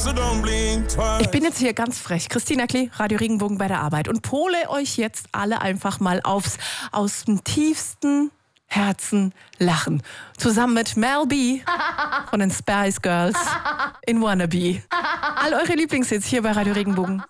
Ich bin jetzt hier ganz frech. Christina Klee, Radio Regenbogen bei der Arbeit und pole euch jetzt alle einfach mal aus dem tiefsten Herzen lachen. Zusammen mit Mel B von den Spice Girls in Wannabe. All eure Lieblingshits hier bei Radio Regenbogen.